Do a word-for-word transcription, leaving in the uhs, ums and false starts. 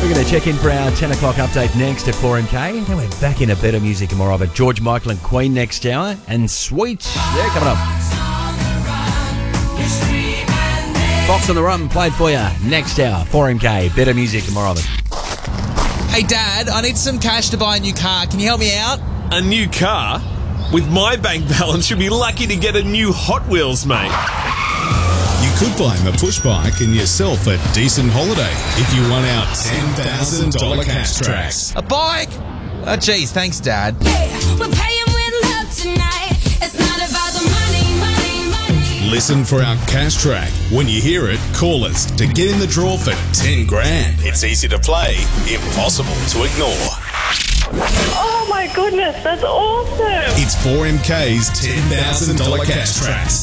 We're going to check in for our ten o'clock update next at four M K. Then we're back into better music and more of it. George Michael and Queen next hour. And Sweet, they're coming up. Fox on the Run played for you next hour, four M K. Better music and more of it. Hey, Dad, I need some cash to buy a new car. Can you help me out? A new car? With my bank balance, you'll be lucky to get a new Hot Wheels, mate. You could buy him a push bike and yourself a decent holiday if you won our ten thousand dollars cash tracks. A bike? Oh, geez, thanks, Dad. Hey, we're paying with love tonight. It's not about the money, money, money. Listen for our cash track. When you hear it, call us to get in the draw for ten grand. It's easy to play, impossible to ignore. Oh my goodness, that's awesome. It's four M K's ten thousand dollars cash tracks.